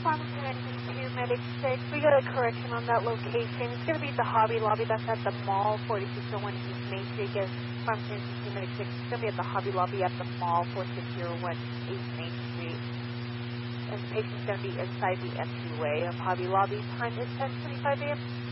Pharmacy 92, Medic 6. We got a correction on that location. It's going to be the Hobby Lobby that's at the mall, 4601 East Main Street. Yes, Pharmacy 92, Medic 6. It's going to be at the Hobby Lobby at the mall, 4601 East Main Street. And the patient's going to be inside the entryway of Hobby Lobby. Time is 10:25 a.m.